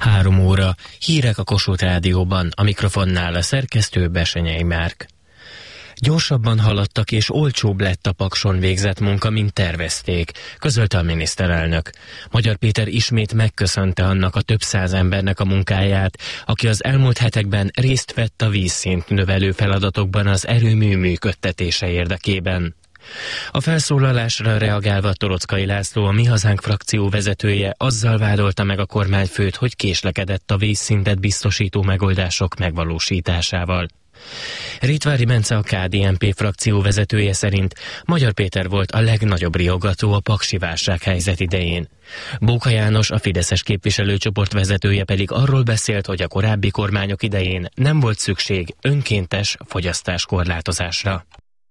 3 óra. Hírek a Kossuth Rádióban, a mikrofonnál a szerkesztő Besenyei Márk. Gyorsabban haladtak és olcsóbb lett a Pakson végzett munka, mint tervezték, közölte a miniszterelnök. Magyar Péter ismét megköszönte annak a több száz embernek a munkáját, aki az elmúlt hetekben részt vett a vízszint növelő feladatokban az erőmű működtetése érdekében. A felszólalásra reagálva Torockai László, a Mi Hazánk frakció vezetője azzal vádolta meg a kormányfőt, hogy késlekedett a vízszintet biztosító megoldások megvalósításával. Rétvári Bence, a KDNP frakció vezetője szerint Magyar Péter volt a legnagyobb riogató a paksi válsághelyzet idején. Bóka János, a fideszes képviselőcsoport vezetője pedig arról beszélt, hogy a korábbi kormányok idején nem volt szükség önkéntes fogyasztáskorlátozásra.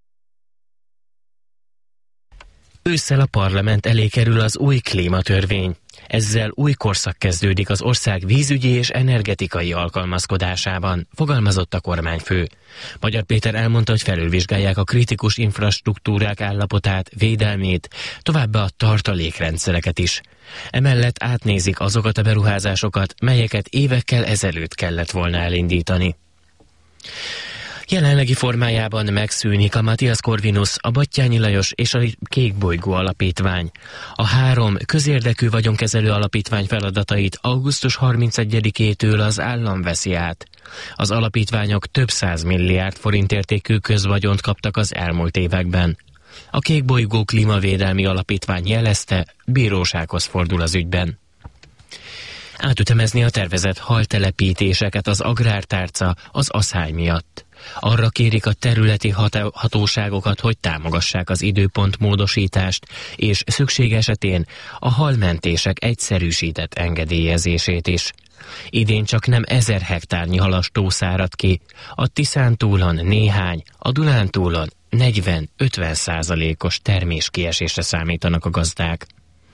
Ősszel a parlament elé kerül az új klímatörvény. Ezzel új korszak kezdődik az ország vízügyi és energetikai alkalmazkodásában, fogalmazott a kormányfő. Magyar Péter elmondta, hogy felülvizsgálják a kritikus infrastruktúrák állapotát, védelmét, továbbá a tartalékrendszereket is. Emellett átnézik azokat a beruházásokat, melyeket évekkel ezelőtt kellett volna elindítani. Jelenlegi formájában megszűnik a Matthias Corvinus, a Batthyány Lajos és a Kék Bolygó Alapítvány. A 3 közérdekű vagyonkezelő alapítvány feladatait augusztus 31-től az állam veszi át. Az alapítványok több 100 milliárd forint értékű közvagyont kaptak az elmúlt években. A Kék Bolygó Klímavédelmi Alapítvány jelezte, bírósághoz fordul az ügyben. Átütemezni a tervezett haltelepítéseket az agrártárca az aszály miatt. Arra kérik a területi hatóságokat, hogy támogassák az időpontmódosítást, és szükség esetén a halmentések egyszerűsített engedélyezését is. Idén csak nem 1000 hektárnyi halastó szárad ki, a Tiszántúlon néhány, a Dunántúlon 40-50%-os terméskiesésre számítanak a gazdák.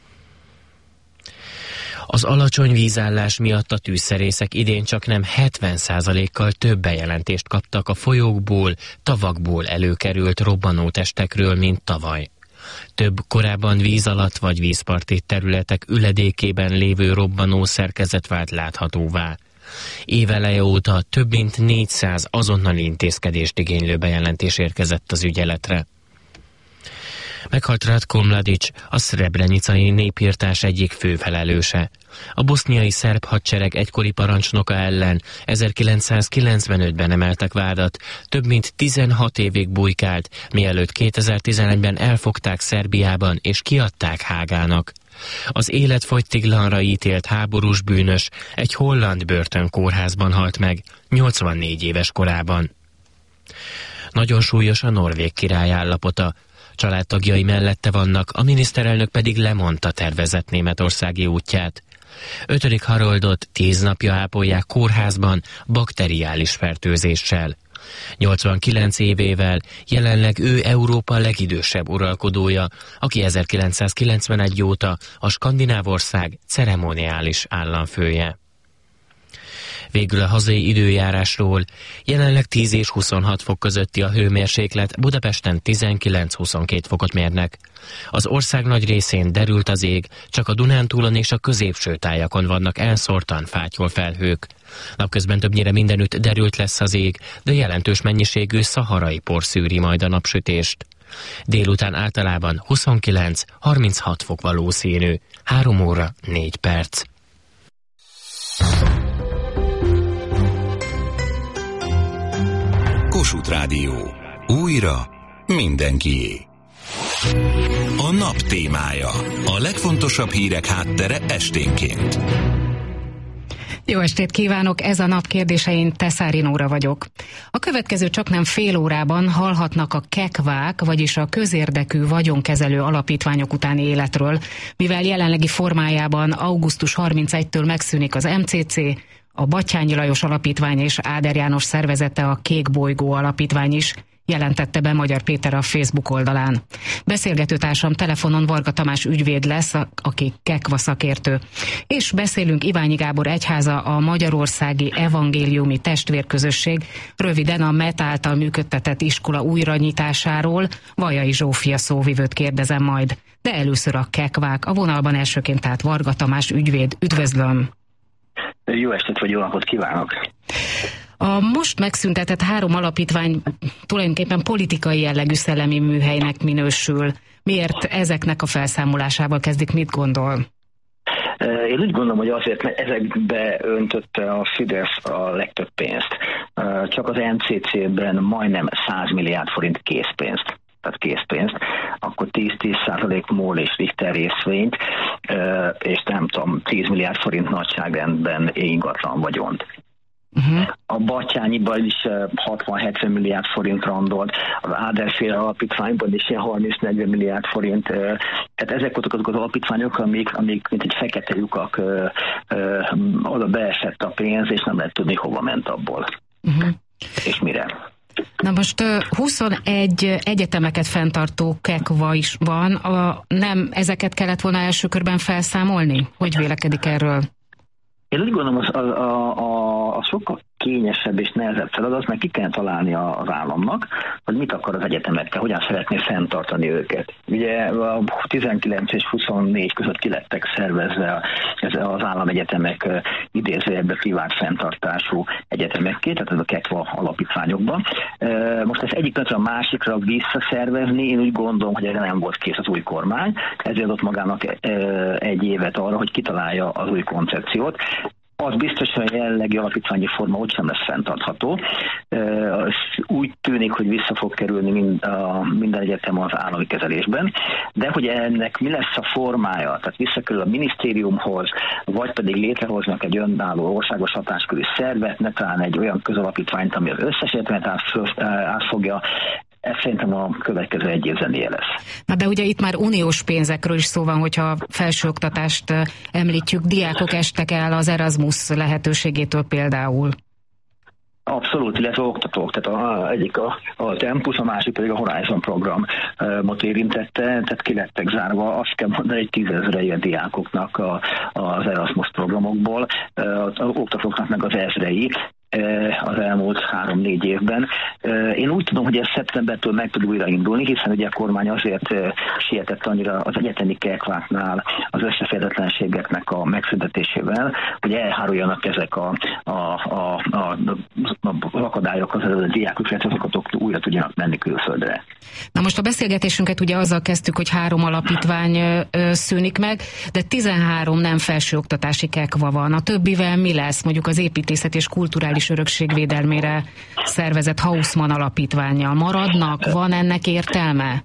Az alacsony vízállás miatt a tűzszerészek idén csak nem 70%-kal több bejelentést kaptak a folyókból, tavakból előkerült robbanótestekről, mint tavaly. Több korábban víz alatt vagy vízparti területek üledékében lévő robbanó szerkezet vált láthatóvá. Éveleje óta több mint 400 azonnali intézkedést igénylő bejelentés érkezett az ügyeletre. Meghalt Ratko Mladic, a szrebrenicai népirtás egyik főfelelőse. A boszniai szerb hadsereg egykori parancsnoka ellen 1995-ben emeltek vádat, több mint 16 évig bujkált, mielőtt 2011-ben elfogták Szerbiában és kiadták Hágának. Az életfogytiglanra ítélt háborús bűnös egy holland börtönkórházban halt meg, 84 éves korában. Nagyon súlyos a norvég király állapota. Családtagjai mellette vannak, a miniszterelnök pedig lemondta tervezett németországi útját. 5. Haroldot 10 napja ápolják kórházban bakteriális fertőzéssel. 89 évével jelenleg ő Európa legidősebb uralkodója, aki 1991 óta a skandináv ország ceremoniális államfője. Végül a hazai időjárásról. Jelenleg 10 és 26 fok közötti a hőmérséklet, Budapesten 19-22 fokot mérnek. Az ország nagy részén derült az ég, csak a Dunántúlon és a középső tájakon vannak elszórtan fátyol felhők. Napközben többnyire mindenütt derült lesz az ég, de jelentős mennyiségű szaharai por szűri majd a napsütést. Délután általában 29-36 fok valószínű, 3 óra 4 perc. Kossuth Rádió. Újra mindenkié. A nap témája. A legfontosabb hírek háttere esténként. Jó estét kívánok, ez a nap kérdésein Teszári Nóra vagyok. A következő csaknem fél órában hallhatnak a KEKVÁK, vagyis a közérdekű vagyonkezelő alapítványok utáni életről, mivel jelenlegi formájában augusztus 31-től megszűnik az MCC, a Batthyány Lajos Alapítvány és Áder János szervezete, a Kék Bolygó Alapítvány is, jelentette be Magyar Péter a Facebook oldalán. Beszélgetőtársam telefonon Varga Tamás ügyvéd lesz, aki KEKVA szakértő. És beszélünk Iványi Gábor egyháza, a Magyarországi Evangéliumi Testvérközösség, röviden a MET által működtetett iskola újranyitásáról. Vajai Zsófia szóvivőt kérdezem majd. De először a KEKVÁK, a vonalban elsőként tehát Varga Tamás ügyvéd. Üdvözlöm! Jó estét vagy jó napot kívánok! A most megszüntetett 3 alapítvány tulajdonképpen politikai jellegű szellemi műhelynek minősül. Miért ezeknek a felszámolásával kezdik, mit gondol? Én úgy gondolom, hogy azért, mert ezekbe öntötte a Fidesz a legtöbb pénzt. Csak az NCC-ben majdnem 100 milliárd forint készpénzt. Tehát készpénzt, akkor 10% MOL és Richter részvényt, és nem tudom, 10 milliárd forint nagyságrendben ingatlan vagyont. A Batthyányiban is 60-70 milliárd forint randolt, az Áder-féle alapítványban is ilyen 30-40 milliárd forint. Tehát ezek voltak azok az alapítványok, amik mint egy fekete lyukak, oda beesett a pénz, és nem lehet tudni, hova ment abból. És mire. Na most 21 egyetemeket fenntartó KEKVA is van. Nem ezeket kellett volna első körben felszámolni? Hogy vélekedik erről? Én úgy gondolom, a sokkal kényesebb és nehezebb feladat, mert ki kell találni az államnak, hogy mit akar az egyetemekkel, hogyan szeretné fenntartani őket. Ugye a 19 és 24 között ki lettek szervezve az államegyetemek idézőjelben privát fenntartású egyetemekké, tehát ez a KEKVA alapítványokban. Most ezt egyik napra a másikra visszaszervezni, én úgy gondolom, hogy erre nem volt kész az új kormány, ezért adott magának egy évet arra, hogy kitalálja az új koncepciót. Az biztos, hogy a jelenlegi alapítványi forma ott sem lesz fenntartható. Úgy tűnik, hogy vissza fog kerülni minden egyetem az állami kezelésben, de hogy ennek mi lesz a formája, tehát visszakerül a minisztériumhoz, vagy pedig létrehoznak egy önálló országos hatáskörű szervet, ne talán egy olyan közalapítványt, ami az összes egyetemet átfogja. Ez szerintem a következő egy év zenéje lesz. Na de ugye itt már uniós pénzekről is szó van, hogyha felsőoktatást említjük, diákok estek el az Erasmus lehetőségétől például. Abszolút, illetve oktatók. Tehát egyik a Tempus, a másik pedig a Horizon programot érintette, tehát ki lettek zárva, azt kell mondani, hogy 10 000 ilyen diákoknak az Erasmus programokból, az oktatóknak meg az ezrei az elmúlt 3-4 évben. Én úgy tudom, hogy ez szeptembertől meg tud újraindulni, hiszen ugye a kormány azért sietett annyira az egyetemi KEKVÁknál az összeférhetetlenségeknek a megszüntetésével, hogy elháruljanak ezek az akadályok, az diákok, illetve azokat újra tudjanak menni külföldre. Na most a beszélgetésünket ugye azzal kezdtük, hogy 3 alapítvány szűnik meg, de 13 nem felsőoktatási KEKVA van. A többivel mi lesz? Mondjuk az építészet és kulturális örökség védelmére szervezett Haussmann alapítvánnyal maradnak? Van ennek értelme?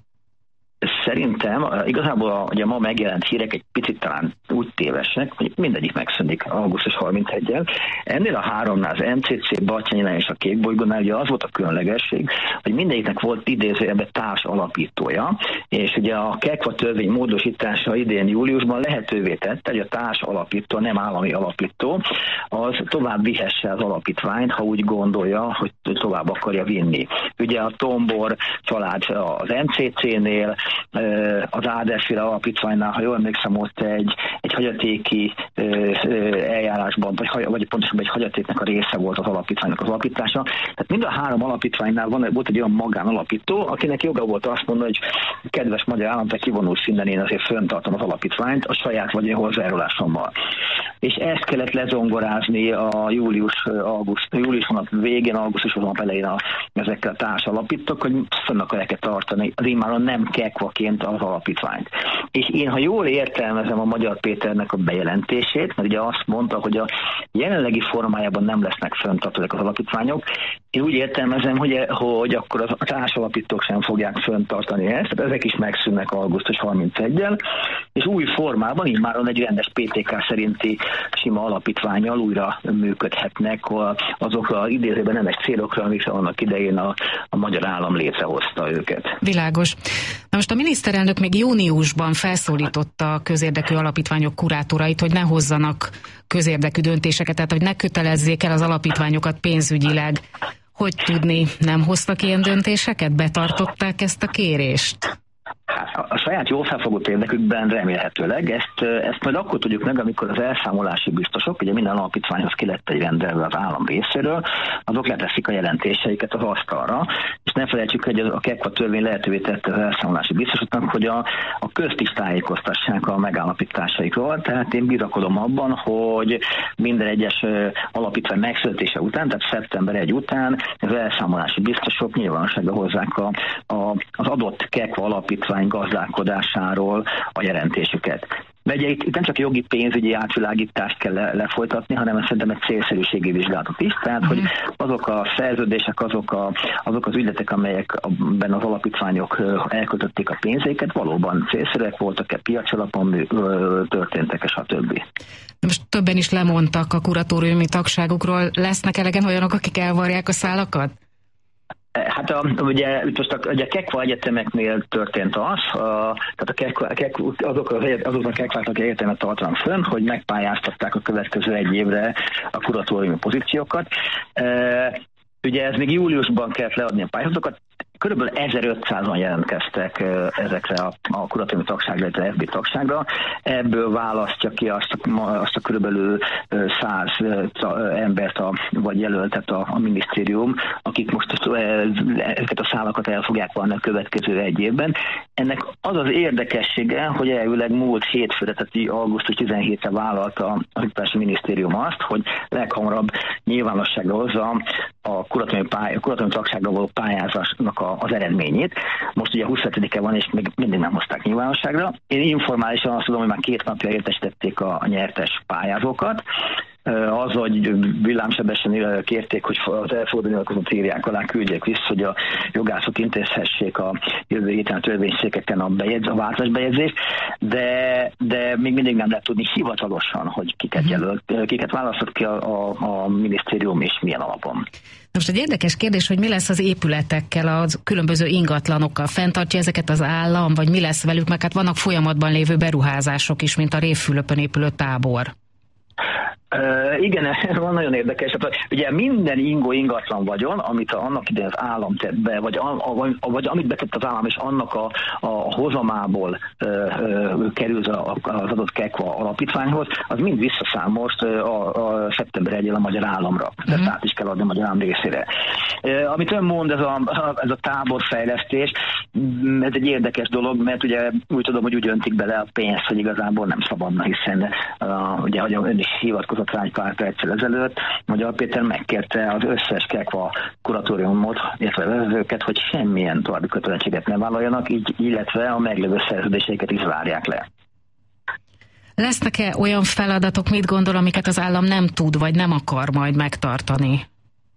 Szerintem igazából ugye ma megjelent hírek egy picit talán úgy tévesek, hogy mindegyik megszűnik augusztus 31-en. Ennél a 3-nál, az MCC, Batthyánynál és a Kékbolygónál ugye az volt a különlegesség, hogy mindegyiknek volt idézőjelben társ alapítója, és ugye a KEKVA törvény módosítása idén júliusban lehetővé tette, hogy a társ alapító, nem állami alapító, az tovább vihesse az alapítványt, ha úgy gondolja, hogy tovább akarja vinni. Ugye a Tombor család az MCC-nél, az Áder-féle alapítványnál, ha jól emlékszem, ott egy hagyatéki eljárásban, vagy pontosabban egy hagyatéknek a része volt az alapítványnak az alapítása. Tehát mind a 3 alapítványnál volt egy olyan magánalapító, akinek joga volt azt mondani, hogy kedves magyar állam, te kivonulsz innen, én azért fenntartom az alapítványt a saját vagy én hozzájárulásommal. És ezt kellett lezongorázni a július hónap végén, augusztus hónap elején ezekkel a társalapítók, hogy fönn akarják tartani az immáron nem KEKVA-ként az alapítványt. És én, ha jól értelmezem a Magyar Péternek a bejelentését, mert ugye azt mondta, hogy a jelenlegi formájában nem lesznek fenntartóak az alapítványok, én úgy értelmezem, hogy akkor a társalapítók sem fogják fenntartani ezt, tehát ezek is megszűnnek augusztus 31-en, és új formában, immáron egy rendes PTK szerinti sima alapítvánnyal újra működhetnek azokra az idézőben nemes célokra, amikre annak idején a magyar állam létrehozta őket. Világos. Na most a miniszterelnök még júniusban felszólította a közérdekű alapítványok kurátorait, hogy ne hozzanak közérdekű döntéseket, tehát hogy ne kötelezzék el az alapítványokat pénzügyileg. Hogy tudni, nem hoztak ilyen döntéseket? Betartották ezt a kérést? Hát a saját jól felfogott érdekükben remélhetőleg. Ezt majd akkor tudjuk meg, amikor az elszámolási biztosok, ugye minden alapítványhoz ki lett egy rendelve az állam részéről, azok leteszik a jelentéseiket az asztalra, és ne felejtsük, hogy a KEKVA törvény lehetővé tette az elszámolási biztosoknak, hogy a közt is tájékoztassák a megállapításaikról, tehát én bizakodom abban, hogy minden egyes alapítvány megszületése után, tehát szeptember 1 után az elszámolási biztosok nyilvánosságra hozzák az adott KEKVA alapítvány gazdálkodásáról a jelentésüket. De ugye itt nem csak jogi pénzügyi átvilágítást kell lefolytatni, hanem szerintem egy célszerűségi vizsgálatot is, tehát hogy azok a szerződések, azok az ügyletek, amelyekben az alapítványok elköltötték a pénzéket, valóban célszerűek voltak-e, piacalapon történtek-e, stb. Most többen is lemondtak a kuratóriumi tagságukról. Lesznek elegen olyanok, akik elvarják a szálakat? Hát ugye a KEKVA egyetemeknél történt az, tehát azoknak a KEKVA-knak egyetemet tartanak fönn, hogy megpályáztatták a következő egy évre a kuratóriumi pozíciókat. Ugye ez még júliusban kellett leadni a pályázatokat, körülbelül 1500-an jelentkeztek ezekre a kuratóriumi tagságra, illetve FB tagságra. Ebből választja ki azt a körülbelül 100 embert, vagy jelöltet a minisztérium, akik most ezeket a szálakat el fogják venni a következő egy évben. Ennek az az érdekessége, hogy elvileg múlt hétfőre, tehát augusztus 17-re vállalta a Oktatási Minisztérium azt, hogy leghamarabb nyilvánosságra hozza a kuratóriumi tagságra való pályázásnak az eredményét. Most ugye 27-e van, és még mindig nem hozták nyilvánosságra. Én informálisan azt tudom, hogy már 2 napja értesítették a nyertes pályázókat. Az, hogy villámsebesen kérték, hogy az elfogadó nyilatkozatot írják alá, küldjék vissza, hogy a jogászok intézhessék a jövő héten a törvényszékeken a váltásbejegyzést, de még mindig nem lehet tudni hivatalosan, hogy kiket választott ki a minisztérium és milyen alapon. Most egy érdekes kérdés, hogy mi lesz az épületekkel, az különböző ingatlanokkal? Fenntartja ezeket az állam, vagy mi lesz velük? Mert hát vannak folyamatban lévő beruházások is, mint a Révfülöpön épülő tábor. Igen, ez van nagyon érdekes. Ugye minden ingatlan vagyon, amit annak idején az állam tett be, vagy amit betett az állam, és annak a hozamából kerül az adott KEKVA alapítványhoz, az mind visszaszámolt a szeptember 1-én a magyar államra. Tehát át is kell adni a magyar állam részére. Amit ön mond, ez a táborfejlesztés, ez egy érdekes dolog, mert ugye úgy tudom, hogy úgy öntik bele a pénzt, hogy igazából nem szabadna, hiszen ugye, hogy ön is hivatkozott rá egy pár perccel ezelőtt, Magyar Péter megkérte az összes KEKVA kuratóriumot, illetve vezetőket, hogy semmilyen további kötelezettséget ne vállaljanak, illetve a meglévő szerződéseiket is zárják le. Lesznek-e olyan feladatok, mit gondol, amiket az állam nem tud, vagy nem akar majd megtartani?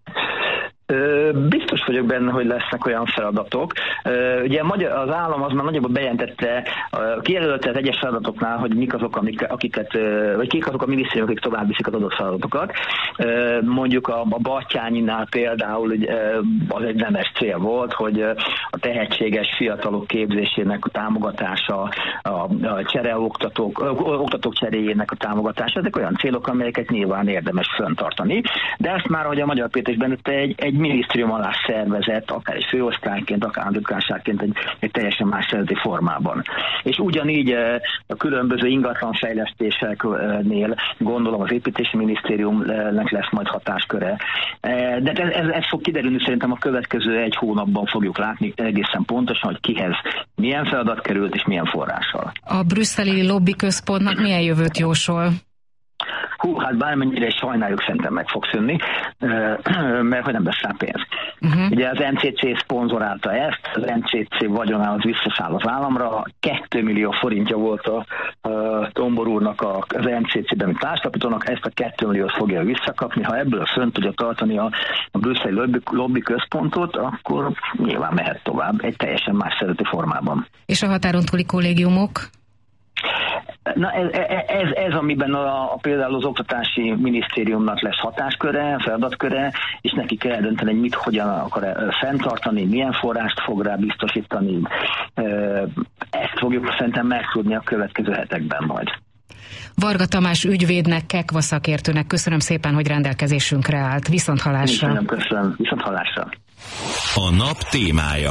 Biztos vagyok benne, hogy lesznek olyan feladatok. Ugye az állam az már nagyjából bejelentette, kijelölte az egyes feladatoknál, hogy mik azok, vagy kik azok a minisztériumok, akik tovább viszik az adott feladatokat. Mondjuk a Batthyányinál például az egy nemes cél volt, hogy a tehetséges fiatalok képzésének a támogatása, a oktatók cseréjének a támogatása, ezek olyan célok, amelyeket nyilván érdemes fenntartani. De ezt már, hogy a Magyar Péter is benne egy minisztérium alá szervezett, akár egy főosztályként, akár államtitkárságként egy teljesen más szervezeti formában. És ugyanígy a különböző ingatlanfejlesztéseknél gondolom az építési minisztériumnak lesz majd hatásköre. De ez fog kiderülni, szerintem a következő egy hónapban fogjuk látni egészen pontosan, hogy kihez milyen feladat került és milyen forrással. A brüsszeli lobbiközpontnak milyen jövőt jósol? Hát bármennyire sajnáljuk, szerintem meg fog szűnni, mert hogy nem lesz rá pénz. Ugye az NCC szponzorálta ezt, az NCC vagyonához visszaszáll az államra, 2 millió forintja volt a Tombor úrnak az NCC-ben, mint társadalapítónak, ezt a 2 milliót fogja visszakapni. Ha ebből fönn tudja tartani a brüsszeli lobby központot, akkor nyilván mehet tovább egy teljesen más szervezeti formában. És a határon túli kollégiumok? Na ez amiben például az Oktatási Minisztériumnak lesz hatásköre, feladatköre, és neki kell eldönteni, hogy mit, hogyan akar fenntartani, milyen forrást fog rá biztosítani. Ezt fogjuk szerintem megtudni a következő hetekben majd. Varga Tamás ügyvédnek, KEKVA szakértőnek köszönöm szépen, hogy rendelkezésünkre állt. Viszonthallásra. Köszönöm. Viszonthallásra. A nap témája.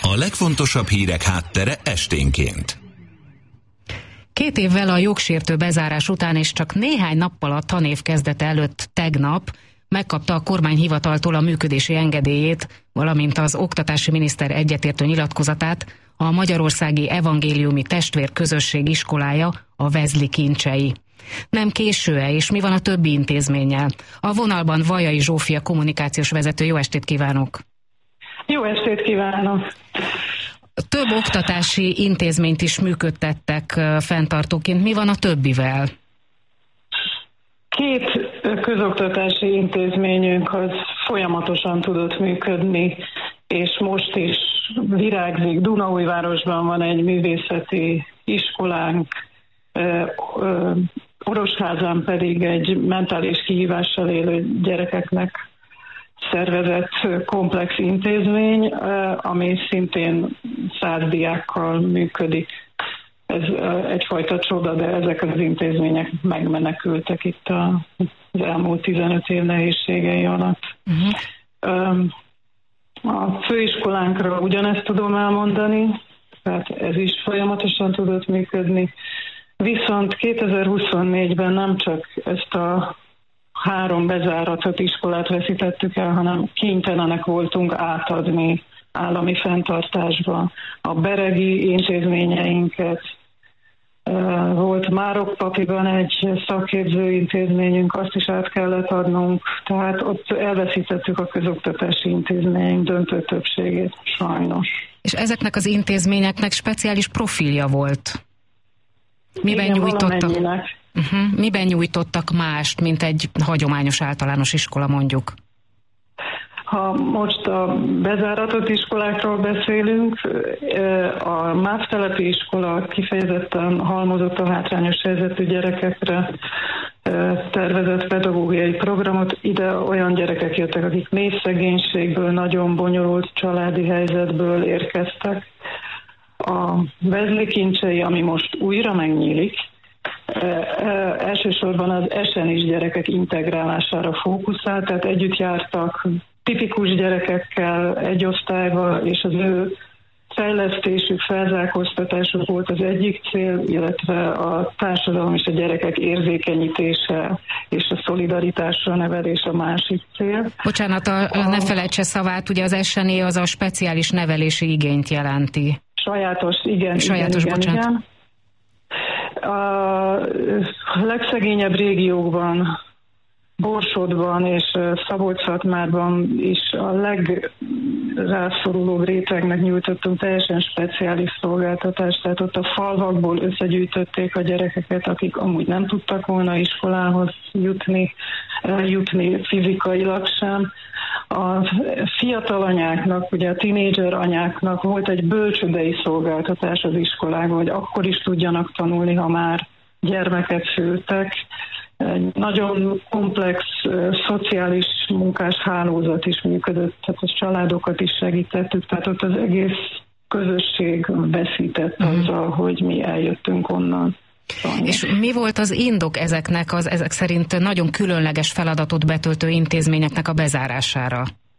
A legfontosabb hírek háttere esténként. 2 évvel a jogsértő bezárás után és csak néhány nappal a tanév kezdete előtt tegnap megkapta a kormányhivataltól a működési engedélyét, valamint az oktatási miniszter egyetértő nyilatkozatát a Magyarországi Evangéliumi Testvérközösség iskolája, a Vezli Kincsei. Nem késő-e, és mi van a többi intézménnyel? A vonalban Vajai Zsófia kommunikációs vezető. Jó estét kívánok! Jó estét kívánok! Több oktatási intézményt is működtettek fenntartóként. Mi van a többivel? 2 közoktatási intézményünk az folyamatosan tudott működni, és most is virágzik. Dunaújvárosban van egy művészeti iskolánk, Orosházán pedig egy mentális kihívással élő gyerekeknek szervezett komplex intézmény, ami szintén 100 diákkal működik. Ez egyfajta csoda, de ezek az intézmények megmenekültek itt az elmúlt 15 év nehézségei alatt. A főiskolánkra ugyanezt tudom elmondani, tehát ez is folyamatosan tudott működni. Viszont 2024-ben nem csak ezt a 3 bezáratott iskolát veszítettük el, hanem kénytelenek voltunk átadni állami fenntartásba a beregi intézményeinket. Volt Márokpapiban egy szakképző intézményünk, azt is át kellett adnunk, tehát ott elveszítettük a közoktatási intézményünk döntő többségét, sajnos. És ezeknek az intézményeknek speciális profilja volt? Miben nyújtottak? Miben nyújtottak mást, mint egy hagyományos általános iskola, mondjuk? Ha most a bezáratott iskolákról beszélünk, a MÁV-telepi iskola kifejezetten halmozott a hátrányos helyzetű gyerekekre tervezett pedagógiai programot. Ide olyan gyerekek jöttek, akik mély szegénységből, nagyon bonyolult családi helyzetből érkeztek. A Vezli Kincsei, ami most újra megnyílik, elsősorban az esenis gyerekek integrálására fókuszál, tehát együtt jártak tipikus gyerekekkel egy osztályba, és az ő fejlesztésük, felzárkóztatásuk volt az egyik cél, illetve a társadalom és a gyerekek érzékenyítése és a szolidaritásra nevelés a másik cél. Bocsánat, ne felejtse szavát, ugye az SNE az a speciális nevelési igényt jelenti. Sajátos, igen. Bocsánat. A legszegényebb régiókban, Borsodban és Szabolcs-Szatmárban is a legrászorulóbb rétegnek nyújtottunk teljesen speciális szolgáltatást, tehát ott a falvakból összegyűjtötték a gyerekeket, akik amúgy nem tudtak volna iskolához jutni fizikailag sem. A fiatal anyáknak, ugye a tinédzser anyáknak volt egy bölcsődei szolgáltatás az iskolában, hogy akkor is tudjanak tanulni, ha már gyermeket szültek. Egy nagyon komplex szociális munkás hálózat is működött, tehát a családokat is segítettük, tehát ott az egész közösség veszített azzal, hogy mi eljöttünk onnan. És mi volt az indok ezeknek az ezek szerint nagyon különleges feladatot betöltő intézményeknek a bezárására?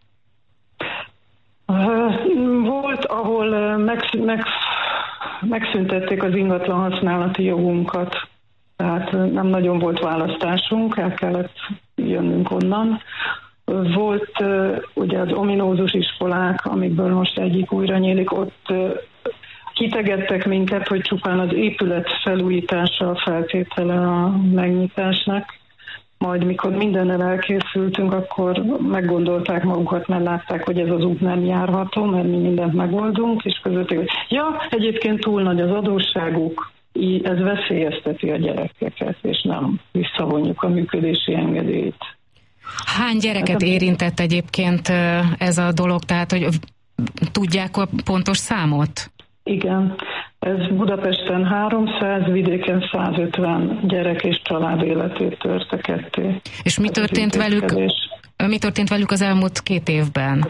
Volt, ahol megszüntették az ingatlan használati jogunkat, tehát nem nagyon volt választásunk, el kellett jönnünk onnan. Volt ugye az ominózus iskolák, amikből most egyik újra nyílik, ott kitegettek minket, hogy csupán az épület felújítása a feltétele a megnyitásnak. Majd mikor mindennel elkészültünk, akkor meggondolták magukat, mert látták, hogy ez az út nem járható, mert mi mindent megoldunk, és közöttük, hogy egyébként túl nagy az adósságuk, ez veszélyezteti a gyerekeket, és nem visszavonjuk a működési engedélyt. Hány gyereket érintett egyébként ez a dolog, tehát hogy tudják a pontos számot? Igen, ez Budapesten 300, vidéken 150 gyerek és család életét törte ketté. És mi történt velük az elmúlt 2 évben?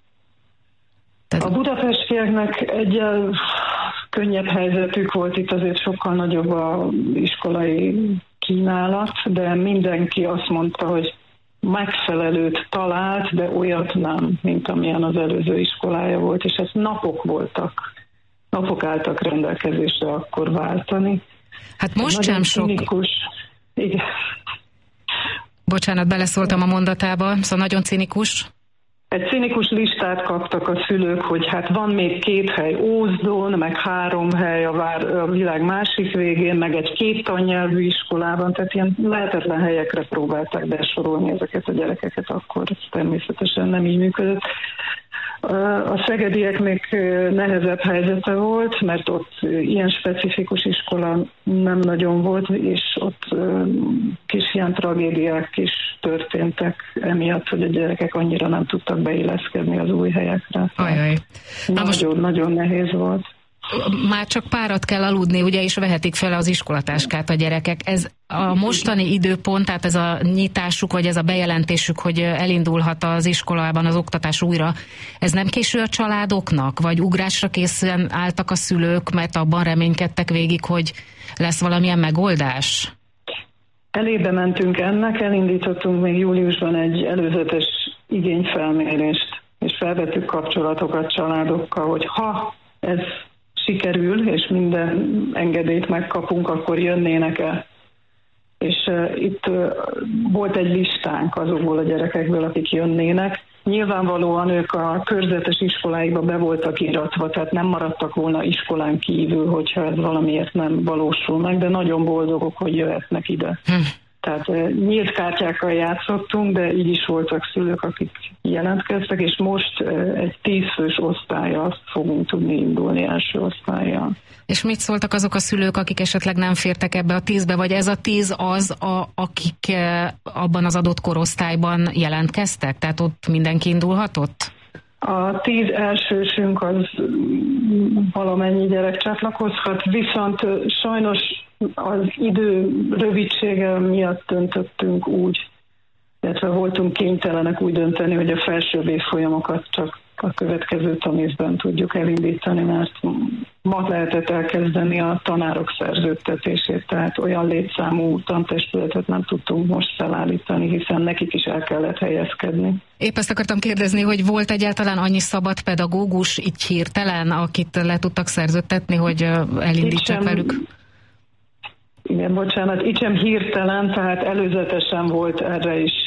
A budapestieknek egyel könnyebb helyzetük volt, itt azért sokkal nagyobb az iskolai kínálat, de mindenki azt mondta, hogy megfelelőt talált, de olyat nem, mint amilyen az előző iskolája volt, és ezt napok álltak rendelkezésre akkor váltani. Hát most sem sok... Igen. Bocsánat, beleszóltam a mondatába, szóval nagyon cinikus. Egy cinikus listát kaptak a szülők, hogy hát van még 2 hely Ózdon, meg 3 hely a világ másik végén, meg egy 2 tannyelvű iskolában, tehát ilyen lehetetlen helyekre próbálták besorolni ezeket a gyerekeket, akkor természetesen nem így működött. A szegedieknek nehezebb helyzete volt, mert ott ilyen specifikus iskola nem nagyon volt, és ott kis ilyen tragédiák is történtek emiatt, hogy a gyerekek annyira nem tudtak beilleszkedni az új helyekre. Ajaj. Nagyon nehéz volt. Már csak párat kell aludni, ugye, és vehetik fel az iskolatáskát a gyerekek. Ez a mostani időpont, tehát ez a nyitásuk, vagy ez a bejelentésük, hogy elindulhat az iskolában az oktatás újra, ez nem késő a családoknak? Vagy ugrásra készen álltak a szülők, mert abban reménykedtek végig, hogy lesz valamilyen megoldás? Elébe mentünk ennek, elindítottunk még júliusban egy előzetes igényfelmérést, és felvettük kapcsolatokat családokkal, hogy ha ez sikerül, és minden engedélyt megkapunk, akkor jönnének-e. És itt volt egy listánk azokból a gyerekekből, akik jönnének. Nyilvánvalóan ők a körzetes iskoláikba be voltak iratva, tehát nem maradtak volna iskolán kívül, hogyha ez valamiért nem valósul meg, de nagyon boldogok, hogy jöhetnek ide. Tehát nyílt kártyákkal játszottunk, de így is voltak szülők, akik jelentkeztek, és most egy 10 fős osztállyal fogunk tudni indulni, első osztállyal. És mit szóltak azok a szülők, akik esetleg nem fértek ebbe a 10-be, vagy ez a 10 az, akik abban az adott korosztályban jelentkeztek? Tehát ott mindenki indulhatott? A 10 elsősünk az valamennyi gyerek csatlakozhat, viszont sajnos az idő rövidsége miatt döntöttünk úgy, illetve voltunk kénytelenek úgy dönteni, hogy a felsőbb évfolyamokat csak a következő tanévben tudjuk elindítani, mert ma lehetett elkezdeni a tanárok szerződtetését, tehát olyan létszámú tantestületet nem tudtunk most felállítani, hiszen nekik is el kellett helyezkedni. Épp ezt akartam kérdezni, hogy volt egyáltalán annyi szabad pedagógus így hirtelen, akit le tudtak szerződtetni, hogy elindítsák velük? Igen, bocsánat, itt sem hirtelen, tehát előzetesen volt erre is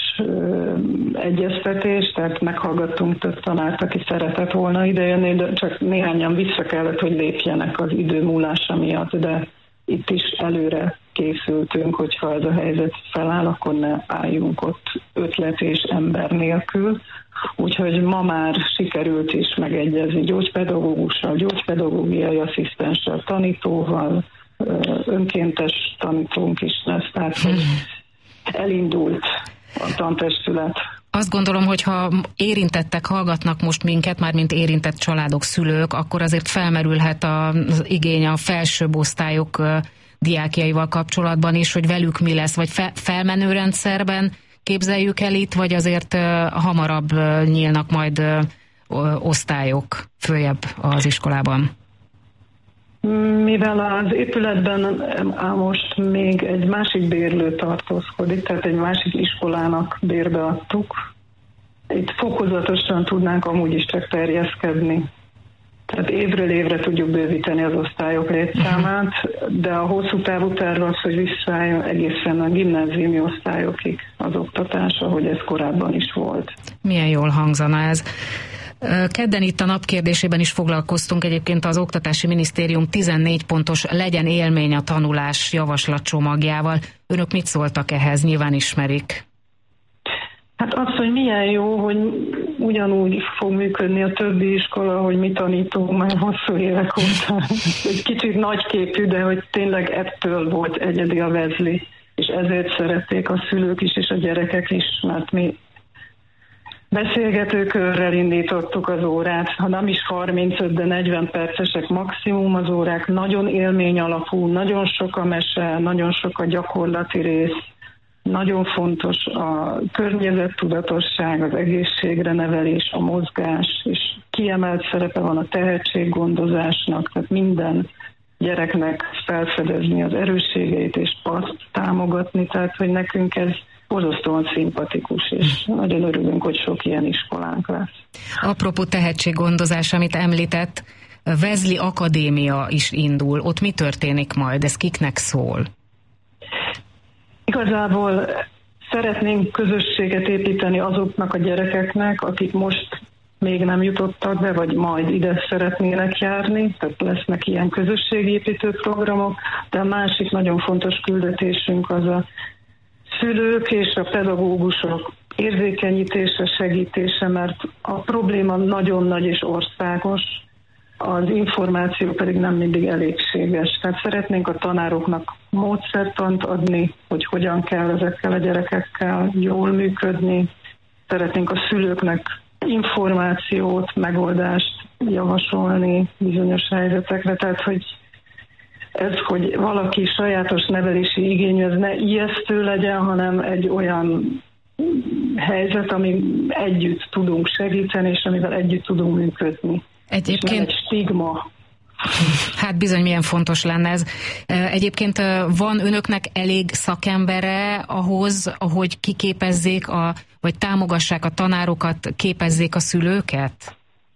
egyeztetés, tehát meghallgattunk több tanárt, aki szeretett volna idejönni, de csak néhányan vissza kellett, hogy lépjenek az idő múlása miatt, de itt is előre készültünk, hogyha ez a helyzet feláll, akkor ne álljunk ott ötlet és ember nélkül. Úgyhogy ma már sikerült is megegyezni gyógypedagógussal, gyógypedagógiai asszisztenssel, tanítóval, önkéntes tanítónk is lesz, tehát hogy elindult a tantestület. Azt gondolom, hogy ha érintettek hallgatnak most minket, már mint érintett családok, szülők, akkor azért felmerülhet az igény a felsőbb osztályok diákjaival kapcsolatban is, hogy velük mi lesz, vagy felmenő rendszerben képzeljük el itt, vagy azért hamarabb nyílnak majd osztályok följebb az iskolában? Mivel az épületben most még egy másik bérlő tartózkodik, tehát egy másik iskolának bérbe adtuk, itt fokozatosan tudnánk amúgy is csak terjeszkedni. Tehát évről évre tudjuk bővíteni az osztályok létszámát, de a hosszú távú terv az, hogy visszaálljon egészen a gimnáziumi osztályokig az oktatás, ahogy ez korábban is volt. Milyen jól hangzana ez. Kedden itt a napkérdésében is foglalkoztunk egyébként az Oktatási Minisztérium 14 pontos legyen élmény a tanulás javaslatcsomagjával. Önök mit szóltak ehhez? Nyilván ismerik. Hát az, hogy milyen jó, hogy ugyanúgy fog működni a többi iskola, hogy mi tanítunk már hosszú évek óta. Egy kicsit nagyképű, de hogy tényleg ettől volt egyedi a vezli, és ezért szerették a szülők is, és a gyerekek is, mert mi beszélgetőkörrel indítottuk az órát, ha nem is 35, de 40 percesek maximum az órák, nagyon élmény alapú, nagyon sok a mese, nagyon sok a gyakorlati rész, nagyon fontos a környezettudatosság, az egészségre nevelés, a mozgás, és kiemelt szerepe van a tehetséggondozásnak, tehát minden gyereknek felfedezni az erősségeit és azt támogatni, tehát hogy nekünk ez borzasztóan szimpatikus, és nagyon örülünk, hogy sok ilyen iskolánk lesz. Apropó tehetséggondozás, amit említett, Wesley Akadémia is indul. Ott mi történik majd? Ez kiknek szól? Igazából szeretnénk közösséget építeni azoknak a gyerekeknek, akik most még nem jutottak be, vagy majd ide szeretnének járni, tehát lesznek ilyen közösségépítő programok, de a másik nagyon fontos küldetésünk az a szülők és a pedagógusok érzékenyítése, segítése, mert a probléma nagyon nagy és országos, az információ pedig nem mindig elégséges. Tehát szeretnénk a tanároknak módszertant adni, hogy hogyan kell ezekkel a gyerekekkel jól működni. Szeretnénk a szülőknek információt, megoldást javasolni bizonyos helyzetekre. Tehát, hogy hogy valaki sajátos nevelési igényű, ez ne ijesztő legyen, hanem egy olyan helyzet, ami együtt tudunk segíteni, és amivel együtt tudunk működni. Egyébként egy stigma. Hát bizony, milyen fontos lenne ez. Egyébként van önöknek elég szakembere ahhoz, hogy kiképezzék, vagy támogassák a tanárokat, képezzék a szülőket?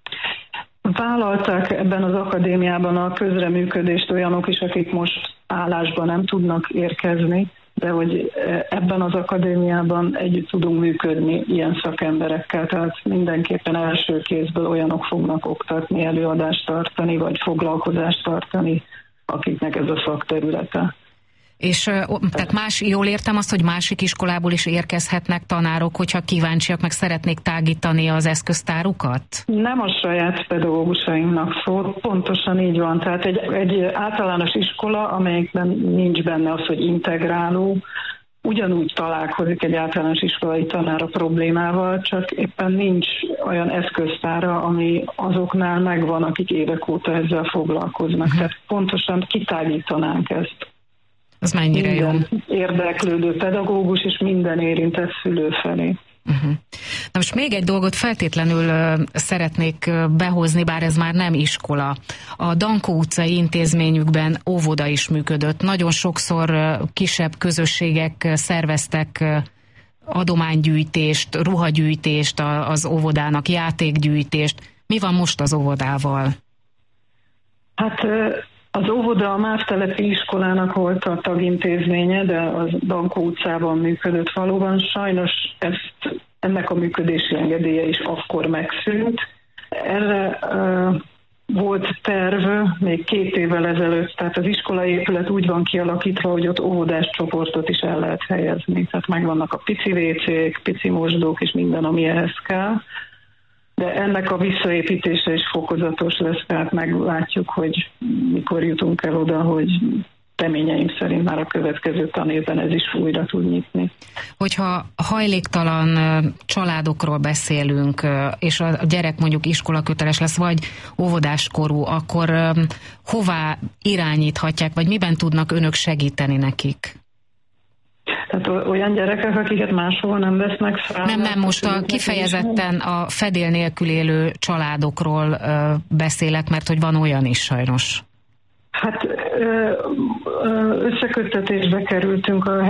Vállalták ebben az akadémiában a közreműködést olyanok is, akik most állásban nem tudnak érkezni, de hogy ebben az akadémiában együtt tudunk működni ilyen szakemberekkel, tehát mindenképpen első kézből olyanok fognak oktatni, előadást tartani, vagy foglalkozást tartani, akiknek ez a szakterülete. És tehát jól értem azt, hogy másik iskolából is érkezhetnek tanárok, hogyha kíváncsiak, meg szeretnék tágítani az eszköztárukat? Nem a saját pedagógusainknak szól, pontosan így van. Tehát egy általános iskola, amelyikben nincs benne az, hogy integráló, ugyanúgy találkozik egy általános iskolai tanár a problémával, csak éppen nincs olyan eszköztára, ami azoknál megvan, akik évek óta ezzel foglalkoznak. Tehát pontosan kitágítanánk ezt. Az mennyire minden jó. Érdeklődő pedagógus és minden érintett szülő felé. Na most még egy dolgot feltétlenül szeretnék behozni, bár ez már nem iskola. A Dankó utcai intézményükben óvoda is működött. Nagyon sokszor kisebb közösségek szerveztek adománygyűjtést, ruhagyűjtést az óvodának, játékgyűjtést. Mi van most az óvodával? Hát az óvoda a Mávtelepi iskolának volt a tagintézménye, de az Dankó utcában működött valóban. Sajnos ennek a működési engedélye is akkor megszűnt. Erre volt terv még 2 évvel ezelőtt, tehát az iskolai épület úgy van kialakítva, hogy ott óvodás csoportot is el lehet helyezni. Tehát megvannak a pici WC-k, pici mosdók és minden, ami ehhez kell. De ennek a visszaépítése is fokozatos lesz, tehát meglátjuk, hogy mikor jutunk el oda, hogy reményeim szerint már a következő tanévben ez is újra tud nyitni. Hogyha hajléktalan családokról beszélünk, és a gyerek mondjuk iskolaköteles lesz, vagy óvodáskorú, akkor hová irányíthatják, vagy miben tudnak önök segíteni nekik? Tehát olyan gyerekek, akiket máshol nem vesznek fel. Nem, most kifejezetten a fedél nélkül élő családokról beszélek, mert hogy van olyan is sajnos. Hát összeköttetésbe kerültünk a